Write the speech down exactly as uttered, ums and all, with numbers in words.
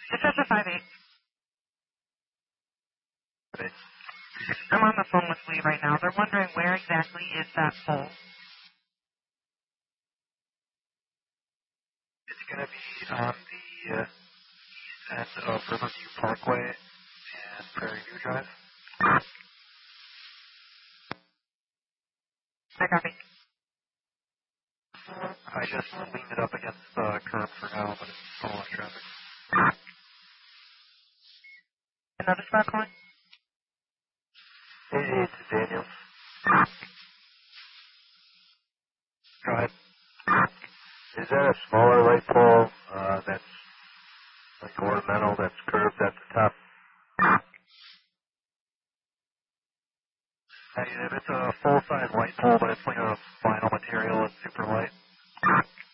Dispatcher five eight. Okay. I'm on the phone with Lee right now. They're wondering where exactly is that pole. It's going to be on the uh, east end of Riverview Parkway and Prairie View Drive. I copy. I just leaned it up against the curb for now, but it's still on traffic. Another spot calling? Hey, hey, it's Daniel. Go ahead. Is that a smaller light pole uh, that's like ornamental, that's curved at the top? Hey, if it's a full-size light pole, but it's like a vinyl material, it's super light.